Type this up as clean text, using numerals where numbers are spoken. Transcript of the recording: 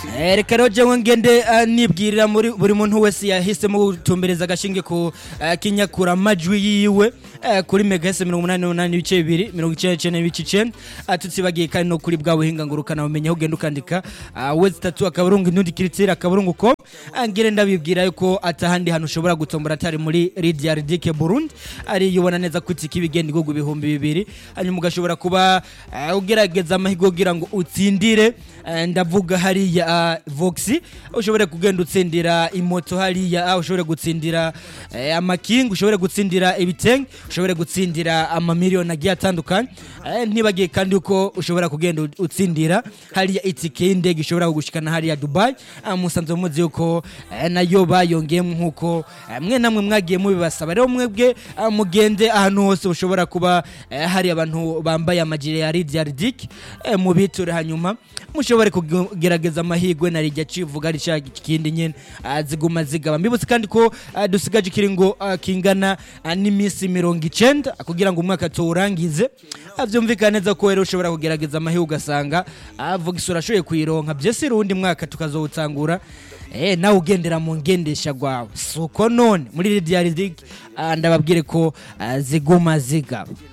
reka rero jewe ngende nibwirira muri buri muntu wese yahisemo gutumbereza agashinge ku kinyakura amajwi yiwe kuri Megahese 88.2 99.9 tutsibagiye kandi no kuri bwa buhinga ngurukana bamenya ugenda ukandika wezi 3 akaburungu indundi kiritira akaburungu ko ngire ndabibwira yuko atahandi hano ushobora gutombora atari muri Lydia Ridike Burundi ari yubona neza kwitiki bigenda igogo 2000 hanyuma ugashobora kuba ugerageza amahigo kugira ngo utsindire ndavuga hari ya Voxi ushobora kugenda utsindira imoto hari ya ushobora gutsindira amaking ushobora gutsindira ibiteng ushobora gutsindira amamiliyoni agiye atandukanye ntibagiye kandi uko ushobora kugenda utsindira hari ya itike indege ushobora kugushikana hari ya Dubai musanze muzi uko nayo bayongeye nkuko mwe namwe mwagiye mubibasaba rero mwebwe mugende ahantu hose ushobora kuba hari abantu bambaye amajire ya Lydia Ridike mu biture hanyuma mushobore kugerageza amahigwe na rijya civuga ari cya kindi nyene ziguma zigaba mbibutse kandi ko dusigaje kiringo kingana n'imisi 90 kugira ngo umwaka turangize avyumvikana neza ko rero ushobora kugerageza amahigwe ugasanga avuga isura shoye kuyironka byese rundi mwaka tukazowutangura nawe ugendera mu ngendesha gwawe suko none muri Lydia Ridike ndababwire ko ziguma zigaba